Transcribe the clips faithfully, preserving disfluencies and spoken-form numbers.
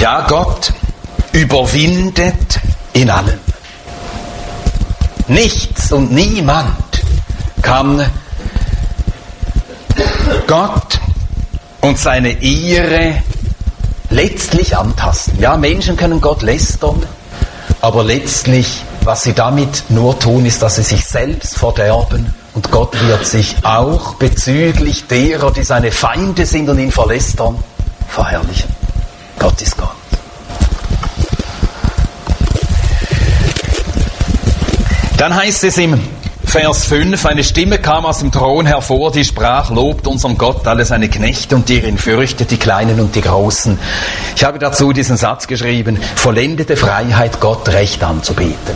Ja, Gott überwindet in allem. Nichts und niemand kann Gott und seine Ehre letztlich antasten. Ja, Menschen können Gott lästern, aber letztlich, was sie damit nur tun, ist, dass sie sich selbst verderben, und Gott wird sich auch bezüglich derer, die seine Feinde sind und ihn verlästern, verherrlichen. Gott ist Gott. Dann heißt es im Vers fünf, eine Stimme kam aus dem Thron hervor, die sprach, lobt unserem Gott alle seine Knechte und die ihn fürchtet, die Kleinen und die Großen. Ich habe dazu diesen Satz geschrieben, vollendete Freiheit, Gott recht anzubeten.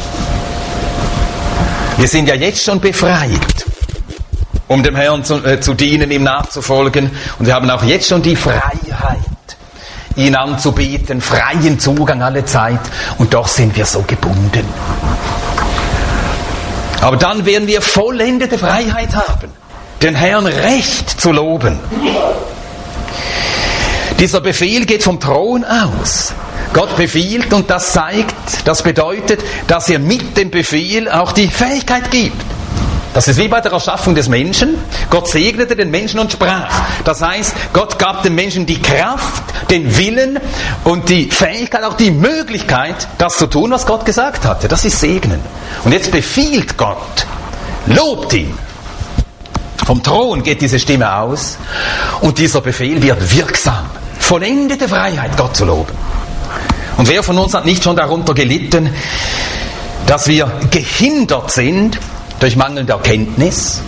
Wir sind ja jetzt schon befreit, um dem Herrn zu, äh, zu dienen, ihm nachzufolgen, und wir haben auch jetzt schon die Freiheit, ihn anzubeten, freien Zugang alle Zeit, und doch sind wir so gebunden. Aber dann werden wir vollendete Freiheit haben, den Herrn recht zu loben. Dieser Befehl geht vom Thron aus. Gott befiehlt, und das zeigt, das bedeutet, dass er mit dem Befehl auch die Fähigkeit gibt. Das ist wie bei der Erschaffung des Menschen. Gott segnete den Menschen und sprach. Das heißt, Gott gab dem Menschen die Kraft, den Willen und die Fähigkeit, auch die Möglichkeit, das zu tun, was Gott gesagt hatte. Das ist Segnen. Und jetzt befiehlt Gott, lobt ihn. Vom Thron geht diese Stimme aus und dieser Befehl wird wirksam. Vollendete Freiheit, Gott zu loben. Und wer von uns hat nicht schon darunter gelitten, dass wir gehindert sind durch mangelnde Erkenntnis?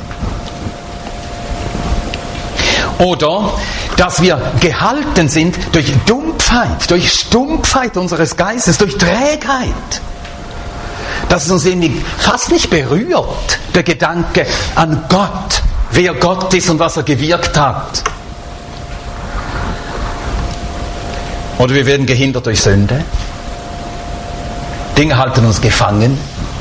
Oder dass wir gehalten sind durch Dumpfheit, durch Stumpfheit unseres Geistes, durch Trägheit? Dass es uns irgendwie fast nicht berührt, der Gedanke an Gott, wer Gott ist und was er gewirkt hat. Oder wir werden gehindert durch Sünde. Dinge halten uns gefangen,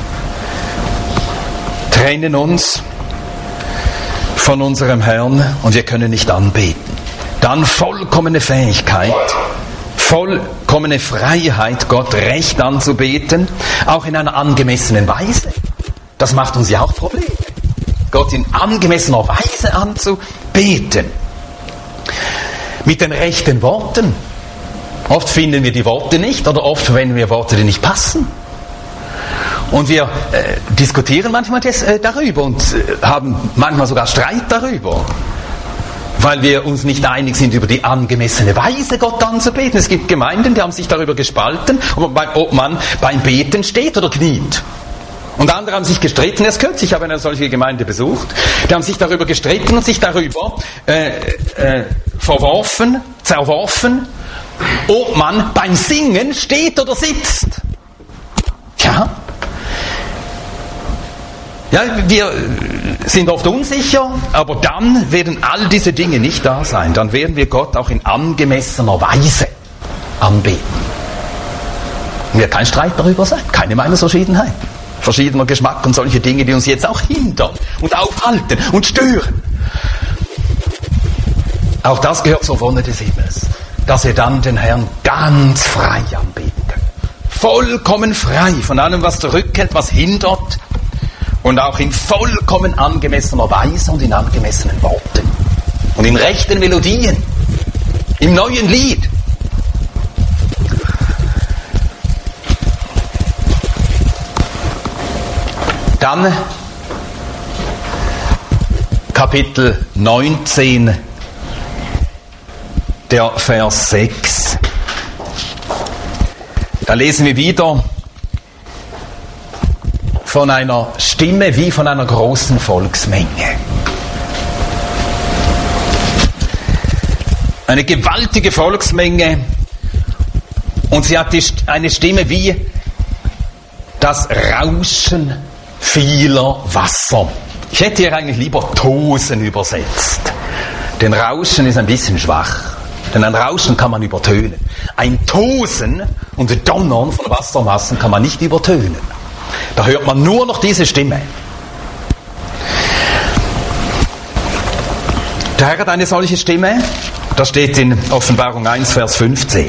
trennen uns von unserem Herrn und wir können nicht anbeten. Dann vollkommene Fähigkeit, vollkommene Freiheit, Gott recht anzubeten, auch in einer angemessenen Weise. Das macht uns ja auch Probleme. Gott in angemessener Weise anzubeten. Mit den rechten Worten. Oft finden wir die Worte nicht oder oft verwenden wir Worte, die nicht passen. Und wir äh, diskutieren manchmal des, äh, darüber und äh, haben manchmal sogar Streit darüber, weil wir uns nicht einig sind über die angemessene Weise, Gott anzubeten. Es gibt Gemeinden, die haben sich darüber gespalten, ob man beim Beten steht oder kniet. Und andere haben sich gestritten, erst kürzlich, ich habe eine solche Gemeinde besucht, die haben sich darüber gestritten und sich darüber äh, äh, verworfen, zerworfen, ob man beim Singen steht oder sitzt. Ja. Ja, wir sind oft unsicher, aber dann werden all diese Dinge nicht da sein. Dann werden wir Gott auch in angemessener Weise anbeten. Und wird kein Streit darüber sein, keine Meinungsverschiedenheit. Verschiedener Geschmack und solche Dinge, die uns jetzt auch hindern und aufhalten und stören. Auch das gehört zur Wonne des Himmels, dass wir dann den Herrn ganz frei anbeten können. Vollkommen frei von allem, was zurückhält, was hindert, und auch in vollkommen angemessener Weise und in angemessenen Worten und in rechten Melodien, im neuen Lied. Dann Kapitel neunzehn, der Vers sechs. Da lesen wir wieder von einer Stimme wie von einer großen Volksmenge. Eine gewaltige Volksmenge, und sie hat eine Stimme wie das Rauschen vieler Wasser. Ich hätte hier eigentlich lieber Tosen übersetzt. Denn Rauschen ist ein bisschen schwach. Denn ein Rauschen kann man übertönen. Ein Tosen und Donnern von Wassermassen kann man nicht übertönen. Da hört man nur noch diese Stimme. Der Herr hat eine solche Stimme. Das steht in Offenbarung eins, Vers fünfzehn.